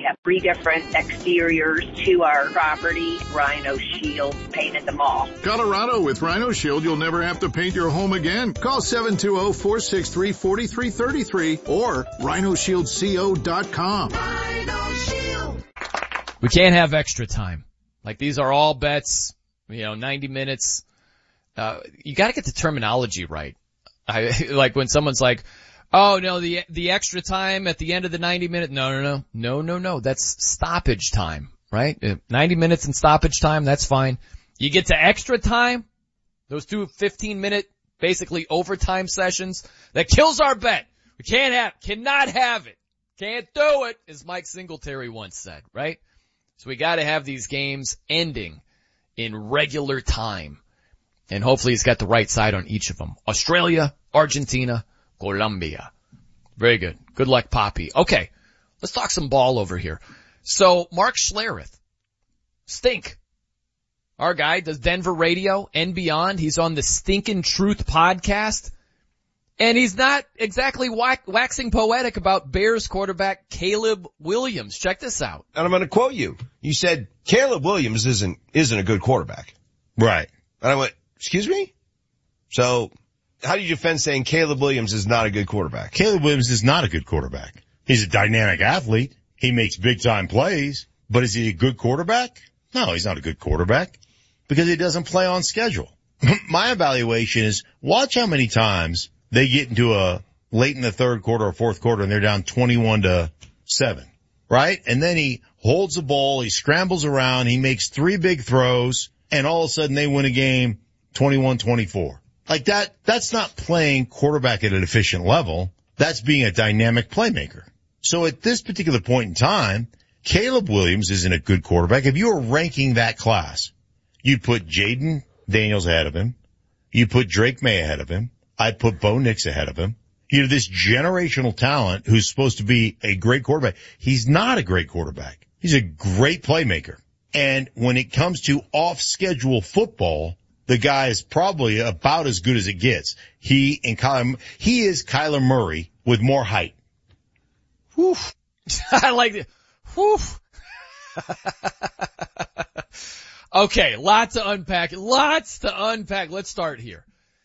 have 3 different exteriors to our property. Rhino Shield painted them all. Colorado, with Rhino Shield, you'll never have to paint your home again. Call 720-463-4333 or rhinoshieldco.com. Rhino Shield. We can't have extra time. Like, these are all bets, 90 minutes. You gotta get the terminology right. Like when someone's like, oh no, the extra time at the end of the 90 minute. No. That's stoppage time, right? 90 minutes and stoppage time, that's fine. You get to extra time, those 2 15-minute, basically overtime sessions, that kills our bet. We cannot have it. Can't do it, as Mike Singletary once said, right? So we gotta have these games ending in regular time. And hopefully he's got the right side on each of them. Australia, Argentina, Colombia. Very good. Good luck, Poppy. Okay, let's talk some ball over here. So Mark Schlereth, Stink. Our guy does Denver radio and beyond. He's on the Stinkin' Truth podcast. And he's not exactly waxing poetic about Bears quarterback Caleb Williams. Check this out. And I'm going to quote you. You said Caleb Williams isn't a good quarterback. Right. And I went, excuse me? So how do you defend saying Caleb Williams is not a good quarterback? Caleb Williams is not a good quarterback. He's a dynamic athlete. He makes big time plays, but is he a good quarterback? No, he's not a good quarterback because he doesn't play on schedule. My evaluation is watch how many times they get into a late in the third quarter or fourth quarter and they're down 21-7, right? And then he holds the ball, he scrambles around, he makes 3 big throws, and all of a sudden they win a game 21-24. Like that's not playing quarterback at an efficient level. That's being a dynamic playmaker. So at this particular point in time, Caleb Williams isn't a good quarterback. If you were ranking that class, you'd put Jaden Daniels ahead of him. You put Drake May ahead of him. I'd put Bo Nix ahead of him. This generational talent who's supposed to be a great quarterback. He's not a great quarterback. He's a great playmaker. And when it comes to off-schedule football, the guy is probably about as good as it gets. He is Kyler Murray with more height. Whew. I like it. Whew. Okay, lots to unpack. Let's start here.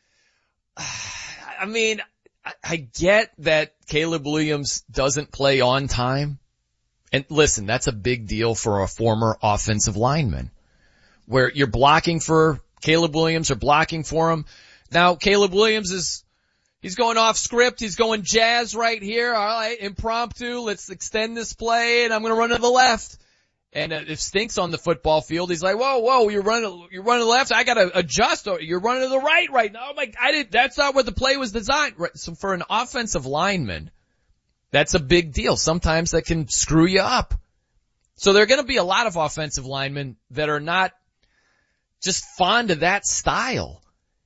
I mean, I get that Caleb Williams doesn't play on time. And listen, that's a big deal for a former offensive lineman where you're blocking for Caleb Williams or blocking for him. Now, Caleb Williams he's going off script. He's going jazz right here. All right, impromptu. Let's extend this play and I'm going to run to the left. And if Stink's on the football field, he's like, whoa, you're running left. I got to adjust. Or you're running to the right now. That's not what the play was designed. Right. So for an offensive lineman, that's a big deal. Sometimes that can screw you up. So there are going to be a lot of offensive linemen that are not just fond of that style.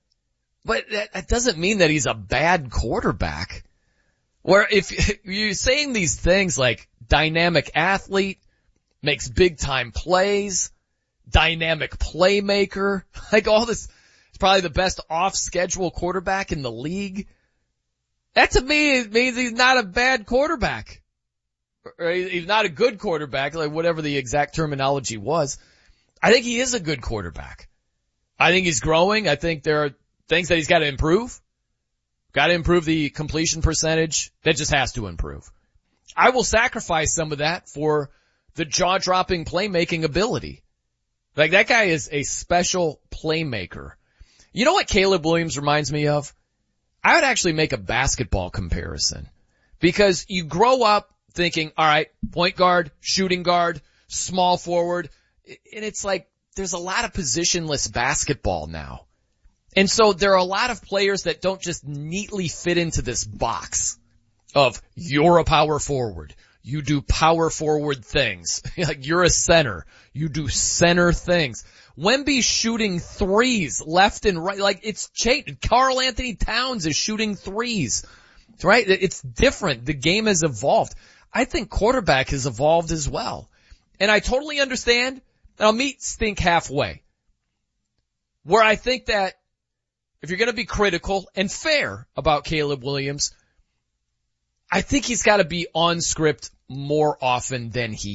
But that doesn't mean that he's a bad quarterback. Where if you're saying these things like dynamic athlete, makes big time plays, dynamic playmaker, like all this, is probably the best off schedule quarterback in the league. That to me means he's not a bad quarterback. Or he's not a good quarterback, like whatever the exact terminology was. I think he is a good quarterback. I think he's growing. I think there are things that he's got to improve. Got to improve the completion percentage. That just has to improve. I will sacrifice some of that for the jaw-dropping playmaking ability. Like that guy is a special playmaker. You know what Caleb Williams reminds me of? I would actually make a basketball comparison because you grow up thinking, all right, point guard, shooting guard, small forward. And it's like there's a lot of positionless basketball now. And so there are a lot of players that don't just neatly fit into this box of you're a power forward. You do power forward things. Like you're a center. You do center things. Wemby's shooting threes left and right. Like it's changed. Karl Anthony Towns is shooting threes. Right? It's different. The game has evolved. I think quarterback has evolved as well. And I totally understand. I'll meet Stink halfway. Where I think that if you're going to be critical and fair about Caleb Williams, I think he's got to be on script more often than he